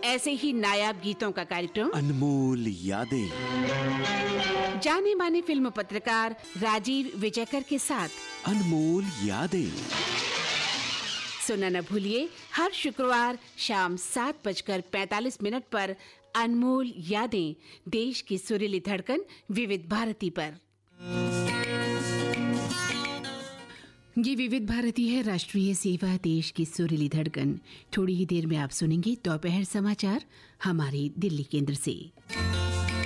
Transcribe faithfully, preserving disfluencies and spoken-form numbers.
ऐसे ही नायाब गीतों का कार्यक्रम अनमोल यादें, जाने माने फिल्म पत्रकार राजीव विजयकर के साथ अनमोल यादें सुनना न भूलिए हर शुक्रवार शाम सात बजकर पैंतालीस मिनट पर अनमोल यादें, देश की सुरीली धड़कन विविध भारती पर। ये विविध भारती है, राष्ट्रीय सेवा, देश की सुरीली धड़कन। थोड़ी ही देर में आप सुनेंगे दोपहर समाचार हमारे दिल्ली केंद्र से।